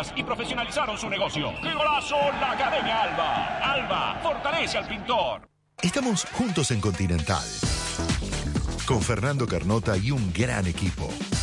más y profesionalizaron su negocio. ¡Qué golazo! La Academia Alba. Alba fortalece al pintor. Estamos juntos en Continental. Con Fernando Carnota y un gran equipo.